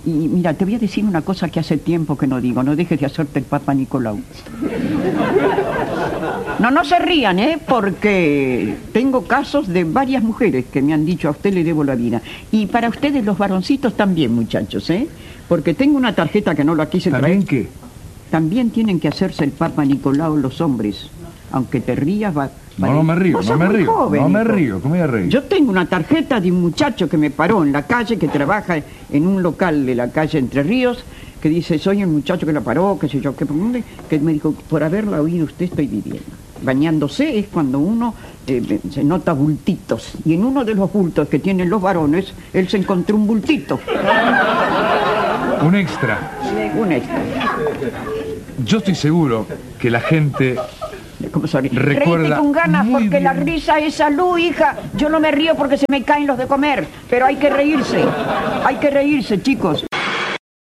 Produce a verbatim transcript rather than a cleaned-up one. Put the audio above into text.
Y mira, te voy a decir una cosa que hace tiempo que no digo. No dejes de hacerte el Papa Nicolau. No, no se rían, ¿eh? Porque tengo casos de varias mujeres que me han dicho, a usted le debo la vida. Y para ustedes los varoncitos también, muchachos, ¿eh? Porque tengo una tarjeta que no la quise traer. ¿También qué? También tienen que hacerse el Papa Nicolau los hombres. Aunque te rías, va... No, no me río, no me río, joven, no me hijo. río, ¿cómo voy a reír? Yo tengo una tarjeta de un muchacho que me paró en la calle, que trabaja en un local de la calle Entre Ríos, que dice, soy el muchacho que la paró, qué sé yo, qué, que me dijo, por haberla oído usted estoy viviendo. Bañándose es cuando uno eh, se nota bultitos, y en uno de los bultos que tienen los varones, él se encontró un bultito. Un extra. Un extra. Yo estoy seguro que la gente... ¿Cómo se ríe? Recuerda Reíte con ganas muy porque bien. la risa es salud, hija. Yo no me río porque se me caen los de comer, pero hay que reírse. Hay que reírse, chicos.